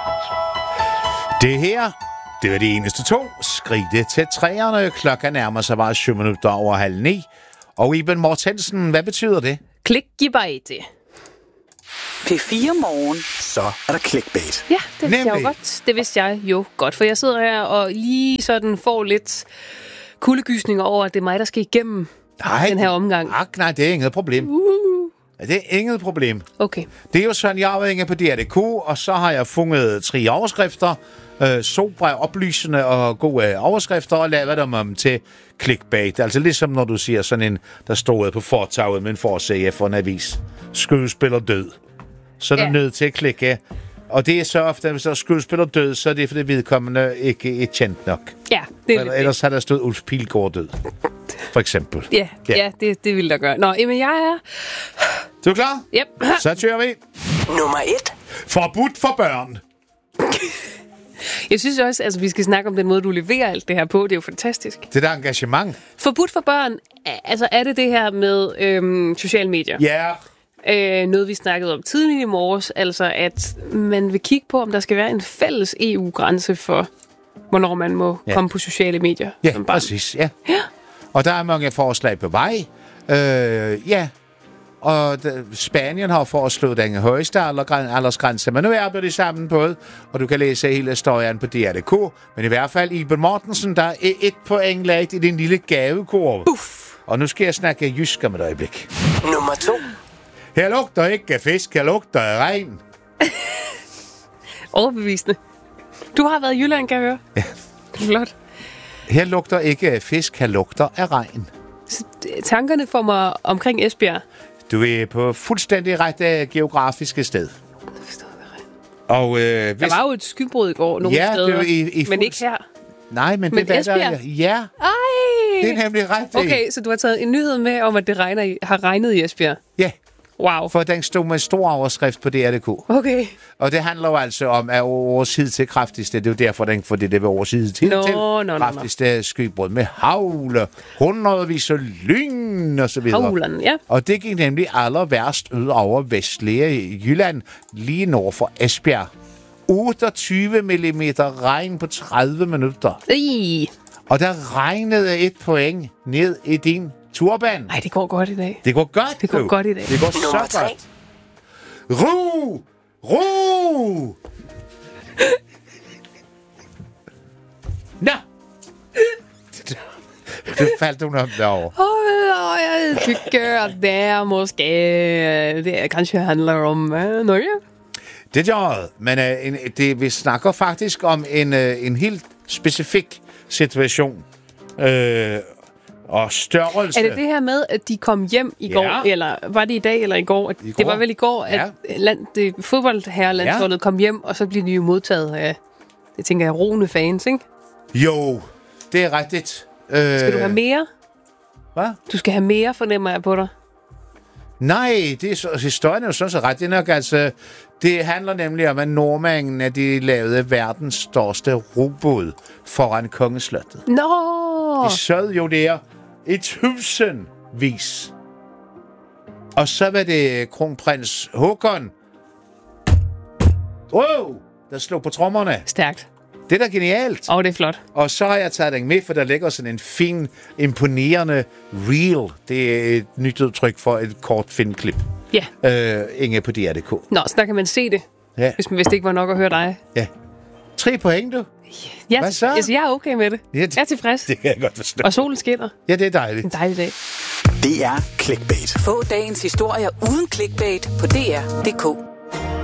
Det her, det var de eneste to. Skridte til træerne. Klokken nærmer sig bare 7 minutter over 8:30. Og Iben Mortensen, hvad betyder det? Clickbait. P4 Morgen. Så er der clickbait. Ja, det vidste jeg jo godt. Det vidste jeg jo godt, for jeg sidder her og lige sådan får lidt kuldegysninger over, at det er mig, der skal igennem den her omgang. Nej, det er inget problem. Det er inget problem. Okay. Det er jo sådan, jeg har været inde på DR.dk, og så har jeg fundet 3 overskrifter, sobre, oplysende og gode overskrifter, og lavet dem om til clickbait. Altså ligesom når du siger sådan en, der stod på fortaget med en forside for en avis. Skuespiller død. Så er du nødt til at klikke. Og det er så ofte, hvis der er skuespiller død, så er det fordi vedkommende ikke er kendt nok. Ja, det er ellers har der stået Ulf Pilgaard død. For eksempel. Ja, det vil der gøre. Nå, men jeg er... Du er klar? Yep. Så kører vi. Nummer 1. Forbudt for børn. Jeg synes også, altså vi skal snakke om den måde, du leverer alt det her på. Det er jo fantastisk. Det der engagement. Forbudt for børn, altså er det her med sociale medier? Ja. Noget, vi snakkede om tidligt i morges, altså at man vil kigge på, om der skal være en fælles EU-grænse for, hvornår man må komme på sociale medier. Ja, som barn. præcis. Ja. Og der er mange forslag på vej. Og Spanien har foreslået den højeste aldersgrænse, men nu er de sammen på det, og du kan læse hele historien på DR.dk. Men i hvert fald, Iben Mortensen, der er 1 point lagt i din lille gavekurve. Og nu skal jeg snakke jysk om et øjeblik. Nummer 2. Her lugter ikke af fisk, her lugter af regn. Overbevisende. Du har været i Jylland, kan jeg høre. Ja. Flot. Her lugter ikke af fisk, her lugter af regn. Så tankerne får mig omkring Esbjerg. Du er på fuldstændig ret geografiske sted. Og, der var jo et skybrud i går nogle steder, men ikke her. Nej, men det var Esbjerg? der. Ja, det er nemlig ret. Okay, så du har taget en nyhed med om, at det har regnet i Esbjerg? Ja. Wow. For den stod med stor overskrift på DR.dk. Okay. Og det handler jo altså om, at årets til kraftigste, det er jo derfor, fordi det var årets til kraftigste skybrud med havle, hundredvis af lyn og så videre. Havlen, ja. Og det gik nemlig aller værst ud over vestlige Jylland, lige nord for Esbjerg. 28 mm regn på 30 minutter. Og der regnede 1 point ned i din turban. Nej, det går godt i dag. Det går godt. Det går godt i dag. Det går så godt. Ro! Nå! Det faldt hun om derovre. Jeg tycker at det er måske... Det kanskje handler om Norge. Det gør det. Men vi snakker faktisk om en helt specifik situation. Og størrelse. Er det her med, at de kom hjem i går, eller var det i dag eller i går? Det var vel i går, at fodboldherrelandsholdet kom hjem, og så blev de jo modtaget af, det tænker jeg, roende fans, ikke? Jo, det er rigtigt. Skal du have mere? Hvad? Du skal have mere, fornemmer jeg på dig. Nej, historien er jo sådan så ret. Det er nok, altså, det handler nemlig om, at nordmændene, de lavede verdens største robåd foran kongeslottet. Nå! De sad jo der i tusindvis. Og så var det kronprins Håkon. Der slog på trommerne. Stærkt. Det er da genialt. Det er flot. Og så har jeg taget den med, for der ligger sådan en fin, imponerende reel. Det er et nyt udtryk for et kort filmklip. Ja. Inge på DR.dk. Nå, så der kan man se det, hvis det ikke var nok at høre dig. Ja. 3 point, du. Ja, hvad så? Altså, jeg er okay med det. Ja, jeg er tilfreds. Det kan jeg godt forstå. Og solen skinner. Ja, det er dejligt. En dejlig dag. Det er clickbait. Få dagens historier uden clickbait på dr.dk.